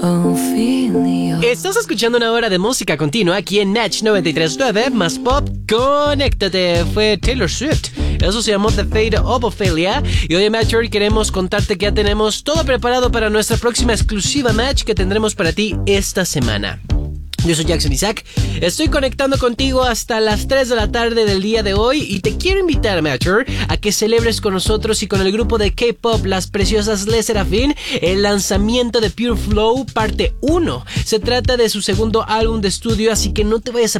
Estás escuchando una hora de música continua aquí en Natch 93.9 más pop. Conéctate, fue Taylor Swift. Eso se llamó The Fate of Ophelia. Y hoy en Match Hour queremos contarte que ya tenemos todo preparado para nuestra próxima exclusiva match que tendremos para ti esta semana. Yo soy Jackson Isaac, estoy conectando contigo hasta las 3 de la tarde del día de hoy y te quiero invitar, Matcher, a que celebres con nosotros y con el grupo de K-Pop Las Preciosas Le Sserafim el lanzamiento de Pure Flow parte 1. Se trata de su segundo álbum de estudio, así que no te vayas a